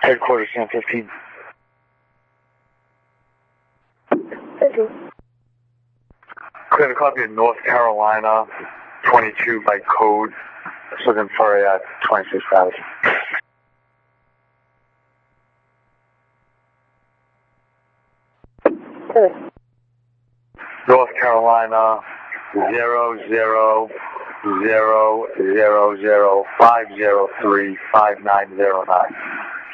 Headquarters, San 15. Thank you. Clear the copy of North Carolina, 22 by code, looking for a 26,000. Okay. North Carolina, 000005035909.